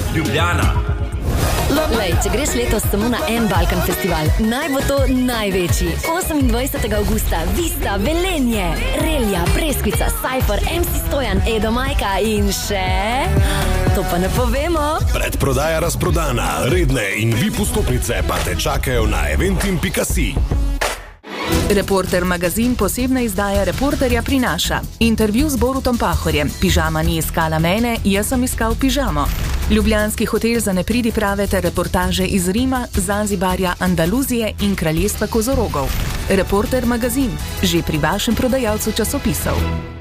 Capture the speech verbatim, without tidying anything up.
Ljubljana. Lej, če greš letos samo na en Balkan festival, naj bo to največji. osemindvajsetega avgusta, Vista, Velenje, Relja, Preskvica, Cypher, em si Stojan, Edo Majka in še... To pa ne povemo. Predprodaja razprodana, redne in V I P vstopnice pa te čakajo na eventim pika si. Reporter magazin posebna izdaja Reporterja prinaša. Intervju z Borutom Pahorjem. Pižama ni iskala mene, jaz sem iskal pižamo. Ljubljanski hotel za nepridiprave ter reportaže iz Rima, Zanzibarja, Andaluzije in kraljestva kozorogov. Reporter magazin, že pri vašem prodajalcu časopisov.